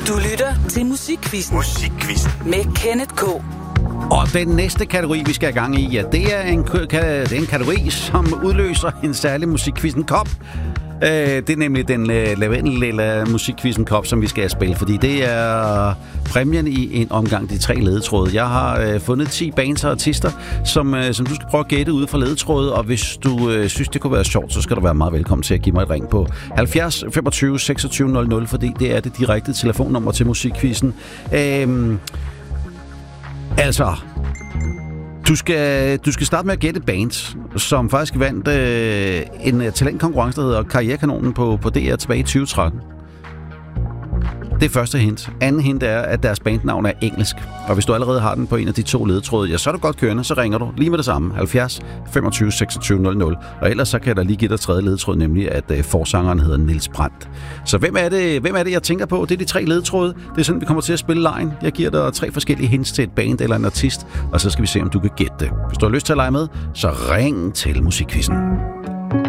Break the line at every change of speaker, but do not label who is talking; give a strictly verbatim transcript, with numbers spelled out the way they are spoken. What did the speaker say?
Du lytter til Musikquizzen.
Musikquizzen.
Med Kenneth K.
Og den næste kategori, vi skal have gang i, ja, det er en, det er en kategori, som udløser en særlig Musikquizzen-kop. Det er nemlig den lavendel-lilla Musikquizzen-kop, som vi skal spille, fordi det er præmien i en omgang de tre ledetråde. Jeg har fundet ti bands og artister, som, som du skal prøve at gætte ud fra ledetråde, og hvis du synes, det kunne være sjovt, så skal du være meget velkommen til at give mig et ring på halvfjerds femogtyve seksogtyve nul nul, fordi det er det direkte telefonnummer til Musikquizzen. Øhm, altså... Du skal, du skal starte med at gætte bands, som faktisk vandt øh, en talentkonkurrence, der hedder Karrierekanonen på, på D R tilbage i tyve tretten. Det er første hint. Anden hint er, at deres bandnavn er engelsk. Og hvis du allerede har den på en af de to ledetråde, ja, så er du godt kørende, så ringer du lige med det samme. halvfjerds femogtyve seksogtyve nul nul. Og ellers så kan jeg da lige give dig tredje ledetråd, nemlig at øh, forsangeren hedder Niels Brandt. Så hvem er, det, hvem er det, jeg tænker på? Det er de tre ledetråde. Det er sådan, vi kommer til at spille lejen. Jeg giver dig tre forskellige hints til et band eller en artist, og så skal vi se, om du kan gætte det. Hvis du har lyst til at lege med, så ring til Musikquizzen.